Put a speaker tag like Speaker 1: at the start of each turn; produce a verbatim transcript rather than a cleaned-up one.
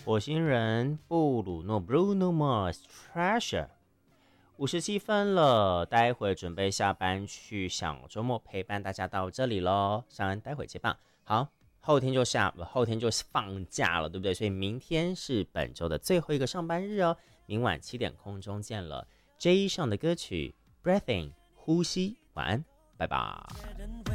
Speaker 1: 火星人布鲁诺 Bruno Mars Treasure。五十七分了，待会准备下班去享周末，陪伴大家到这里咯。上恩待会接棒。好，后天就下，后天就放假了，对不对？所以明天是本周的最后一个上班日哦。明晚七点空中见了。J 上的歌曲 Breathing 呼吸，晚安，拜拜。